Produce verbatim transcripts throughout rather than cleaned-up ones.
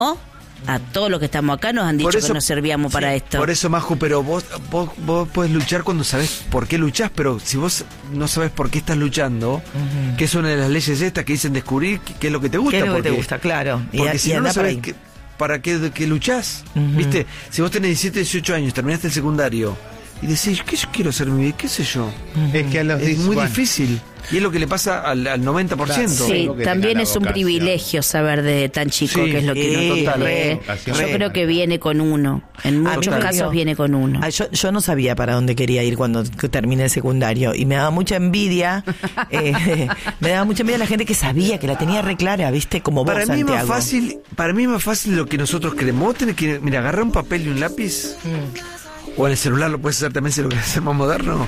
A todos los que estamos acá nos han dicho eso, que nos servíamos sí, para esto. Por eso, Maju, pero vos, vos, vos podés luchar cuando sabés por qué luchás, pero si vos no sabés por qué estás luchando, uh-huh. que es una de las leyes estas que dicen descubrir qué es lo que te gusta. ¿Qué es lo porque, que te gusta? Claro. Porque y, si y no, no sabés para, que, para qué, qué luchás, uh-huh. ¿viste? Si vos tenés diecisiete, dieciocho años, terminaste el secundario y decís, ¿qué yo quiero hacer en mi vida? ¿Qué sé yo? Uh-huh. Es que a los es muy bueno. difícil. Y es lo que le pasa al, al noventa por ciento. Sí, también es un privilegio saber de tan chico sí, qué es lo que eh, no total, re, Yo re. creo que viene con uno. En muchos total. casos viene con uno. Ah, yo, yo no sabía para dónde quería ir cuando terminé el secundario. Y me daba mucha envidia. eh, me daba mucha envidia la gente que sabía, que la tenía re clara, ¿viste? Como vos, para mí Santiago. Más fácil, para mí es más fácil lo que nosotros creemos. Vos tenés que, mira, agarrar un papel y un lápiz. Mm. O en el celular lo puedes hacer también si lo querés hacer más moderno.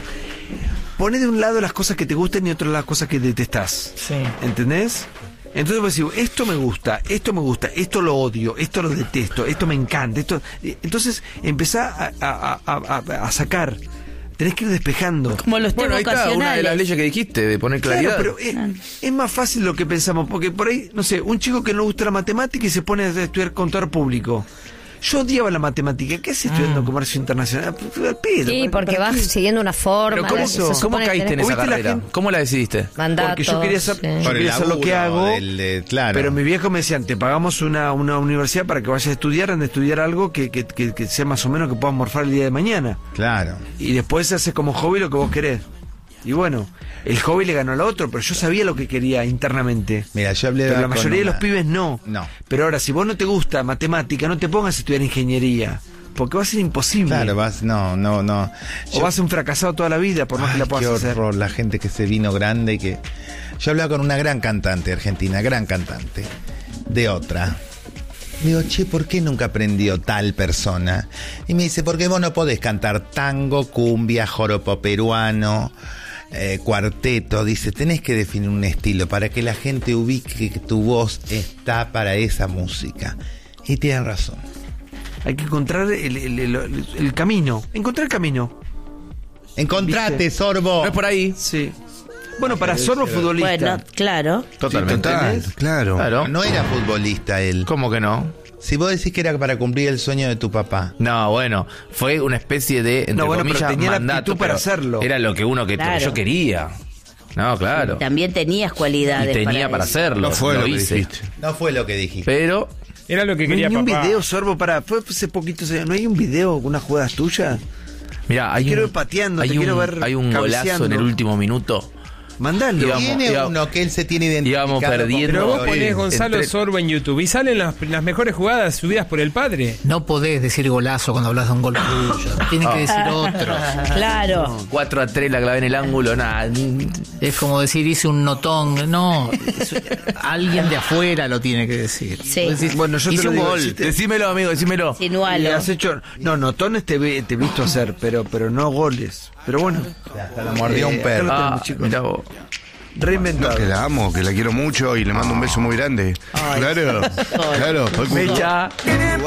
Poné de un lado las cosas que te gustan y de otro lado las cosas que detestás. Sí. ¿Entendés? Entonces vos decís, esto me gusta, esto me gusta, esto lo odio, esto lo detesto, esto me encanta. Esto... Entonces empezá a, a, a, a, a sacar. Tenés que ir despejando. Como los bueno, ahí está una de las leyes que dijiste, de poner claridad. Claro, pero es, es más fácil lo que pensamos, porque por ahí, no sé, un chico que no le gusta la matemática y se pone a estudiar contador público. Yo odiaba la matemática. ¿Qué haces estudiando mm. comercio internacional? Pedro, sí, porque vas qué? siguiendo una forma. Pero ¿cómo, la, ¿cómo caíste en esa carrera? La ¿Cómo la decidiste? Mandatos, porque yo quería hacer, sí. yo quería hacer lo que hago, del, de, claro. pero mi viejo me decían, te pagamos una, una universidad para que vayas a estudiar, a estudiar algo que, que, que, que sea más o menos que puedas morfar el día de mañana. Claro. Y después haces como hobby lo que vos querés. Y bueno, el hobby le ganó al otro, pero yo sabía lo que quería internamente. Mira, yo hablé pero de la mayoría una... de los pibes no. No. Pero ahora, si vos no te gusta matemática, no te pongas a estudiar ingeniería, porque va a ser imposible. Claro, vas, no, no, no. Yo... O vas a ser un fracasado toda la vida, por más Ay, que la puedas qué hacer. Qué horror, la gente que se vino grande y que... Yo hablaba con una gran cantante argentina, gran cantante, de otra. Digo, che, ¿por qué nunca aprendió tal persona? Y me dice, porque vos no podés cantar tango, cumbia, joropo peruano... Eh, cuarteto, dice, tenés que definir un estilo para que la gente ubique que tu voz está para esa música. Y tienen razón. Hay que encontrar el, el, el, el, el camino. Encontrar el camino. Encontrate, ¿viste? Sorbo. No es por ahí. Sí. Bueno, para Sorbo futbolista. Bueno, claro. Totalmente. Sí, claro. claro. No era futbolista él. ¿Cómo que no? Si vos decís que era para cumplir el sueño de tu papá. No, bueno, fue una especie de, entre no, bueno, comillas, pero tenía mandato, la aptitud para hacerlo. Era lo que uno que claro. yo quería. No, claro. Y también tenías cualidades. Y tenía para, para hacerlo. No fue lo, lo que hice. dijiste. No fue lo que dijiste. Pero era lo que quería no hay papá. un video, Sorbo, para fue hace poquito, ¿no hay un video con unas jugadas tuyas? Mira, hay te quiero un, ver pateando, hay te un, quiero ver hay un golazo en el último minuto. Mandalo. Íbamos, tiene íbamos, uno que él se tiene identificado. Íbamos perdiendo. Pero vos ponés Gonzalo entre... Sorbo en YouTube y salen las, las mejores jugadas subidas por el padre. No podés decir golazo cuando hablas de un gol tuyo. Tienen que decir otro. Claro. cuatro a tres la clave en el ángulo, nada. Es como decir hice un notón. No, alguien de afuera lo tiene que decir. Sí. Decís, bueno, yo hice te lo un digo, gol. Deciste, decímelo, amigo, decímelo. Sinualo. Has hecho, no, notones te, te he visto hacer, pero, pero no goles. Pero bueno. Hasta la mordió eh, un perro. Ah, mirá vos. Reinventado. No, que la amo, que la quiero mucho y le mando un beso muy grande. Ay, claro, claro. Mecha.